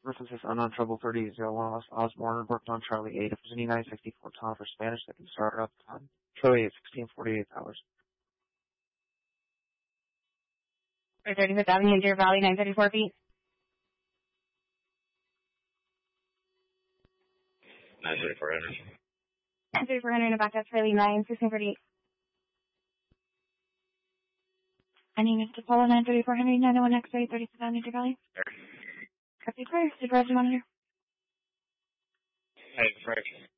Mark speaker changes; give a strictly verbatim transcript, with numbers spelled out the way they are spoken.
Speaker 1: References unknown trouble thirty zero one West Osborne, worked on Charlie eight. If there's any nine sixty-four ton for Spanish, they can start up on Charlie eight, sixteen forty-eight hours.
Speaker 2: For thirty-fifth Avenue, Deer Valley, nine thirty-four feet.
Speaker 3: nine thirty-four hundred.
Speaker 2: nine thirty-four hundred in the back, that's Charlie nine, sixteen forty-eight. My name is Apollo nine thirty-four hundred, nine oh one X-ray, thirty-fifth Avenue, Deer Valley. Copy, clear. Supervisor monitor.
Speaker 3: Hey, Frank.